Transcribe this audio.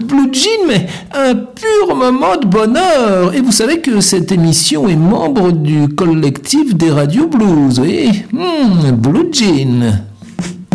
Blue Jean, mais un pur moment de bonheur. Et vous savez que cette émission est membre du collectif des radios blues, oui. Blue Jean.